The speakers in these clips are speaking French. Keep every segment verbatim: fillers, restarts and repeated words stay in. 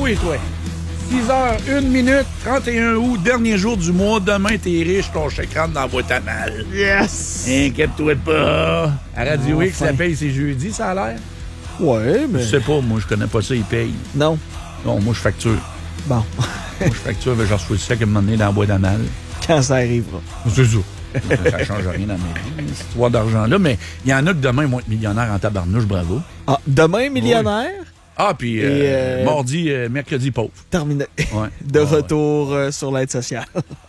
oui, toi. six heures, une minute, trente et un août, dernier jour du mois. Demain, t'es riche, ton chèque rentre dans la boîte à mal. Yes! Inquiète-toi pas. À Radio Enfin. X, la paye, c'est jeudi, ça a l'air? Ouais, mais... Je sais pas, moi, je connais pas ça, ils payent. Non. Non, moi, je facture. Bon. Moi, je facture, mais j'en reçois le chèque à un moment donné dans la boîte à mal. Quand ça arrivera. C'est ça. Ça change rien dans ma vie, cette histoire d'argent-là. Mais il y en a que demain vont être millionnaires en tabarnouche, bravo. Ah, demain, millionnaire? Ah, puis euh, euh, mardi, euh, mercredi, pauvre. Terminé. Ouais. De Ah, retour euh, sur l'aide sociale.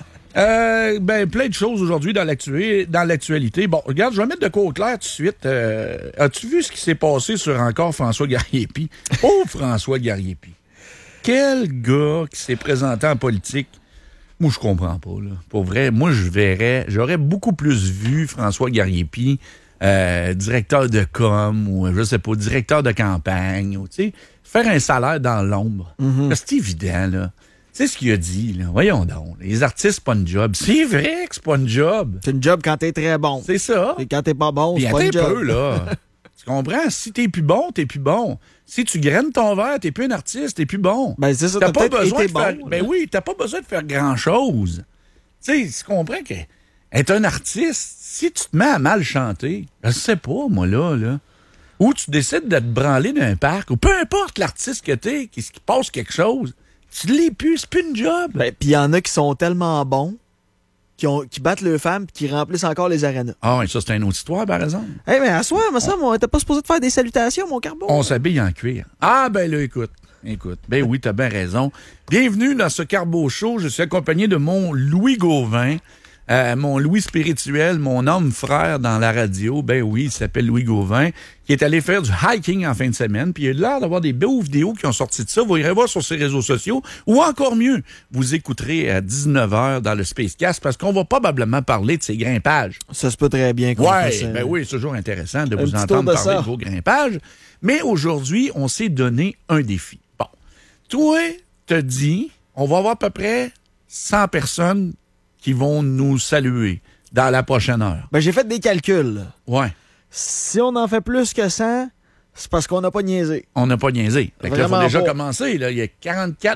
Euh, ben, plein de choses aujourd'hui dans l'actu- dans l'actualité. Bon, regarde, je vais mettre de quoi au clair tout de suite. Euh, as-tu vu ce qui s'est passé sur encore François Garriépi? Pauvre François Garriépi. Quel gars qui s'est présenté en politique. Moi, je comprends pas, là. Pour vrai, moi, je verrais, j'aurais beaucoup plus vu François Garriépi, euh, directeur de com, ou je sais pas, directeur de campagne, ou, tu sais, faire un salaire dans l'ombre. Mm-hmm. C'est évident, là. C'est ce qu'il a dit, là. Voyons donc. Les artistes, c'est pas une job. C'est vrai que c'est pas une job. C'est une job quand t'es très bon. C'est ça. Et quand t'es pas bon, Puis c'est attends pas un une job. peu, là. Tu comprends? Si t'es plus bon, t'es plus bon. Si tu graines ton verre, t'es plus un artiste, t'es plus bon. Ben, c'est ça, T'as t'as pas peut-être besoin été de faire... bon, Ben là. oui, t'as pas besoin de faire grand-chose. Tu sais, tu comprends que être un artiste, si tu te mets à mal chanter, je sais pas, moi, là, là, ou tu décides de te branler d'un parc, ou peu importe l'artiste que t'es, qu'il se passe quelque chose, tu l'es plus, c'est plus une job. Ben, puis il y en a qui sont tellement bons qui, ont, qui battent leurs femmes et qui remplissent encore les arénas. Ah oui, ça, c'est une autre histoire, par exemple. Eh hey, mais à soi, me semble, on était pas supposé de faire des salutations, mon carbone. On s'habille en cuir. Ah, ben là, écoute. Écoute. Ben oui, t'as bien raison. Bienvenue dans ce Carbo Show. Je suis accompagné de mon Louis Gauvin, euh, mon Louis spirituel, mon homme frère dans la radio. Ben oui, il s'appelle Louis Gauvin, qui est allé faire du hiking en fin de semaine. Puis il a l'air d'avoir des beaux vidéos qui ont sorti de ça. Vous irez voir sur ses réseaux sociaux. Ou encore mieux, vous écouterez à dix-neuf heures dans le Spacecast parce qu'on va probablement parler de ses grimpages. Ça se peut très bien qu'on Ouais, fasse ça. ben oui, c'est toujours intéressant de Un vous petit tour entendre de parler ça. de vos grimpages. Mais aujourd'hui, on s'est donné un défi. Bon. Toi, te dis, on va avoir à peu près cent personnes qui vont nous saluer dans la prochaine heure. Ben, j'ai fait des calculs. là. Ouais. Si on en fait plus que cent, c'est parce qu'on n'a pas niaisé. On n'a pas niaisé. Fait que là, il faut Vraiment déjà pas. commencer. Là. Il y a quarante-quatre